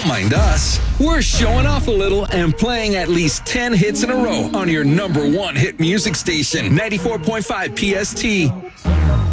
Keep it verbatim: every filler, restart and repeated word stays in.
mind us. We're showing off a little and playing at least ten hits in a row on your number one hit music station, ninety-four point five P S T.